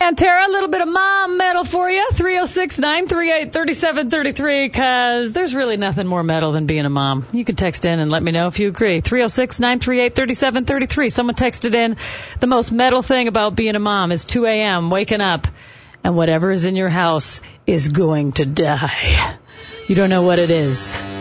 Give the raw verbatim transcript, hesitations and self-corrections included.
And Tara, a little bit of mom metal for you, three oh six, nine three eight, three seven three three, because there's really nothing more metal than being a mom. You can text in and let me know if you agree. three oh six, nine three eight, three seven three three. Someone texted in, the most metal thing about being a mom is two a.m., waking up, and whatever is in your house is going to die. You don't know what it is.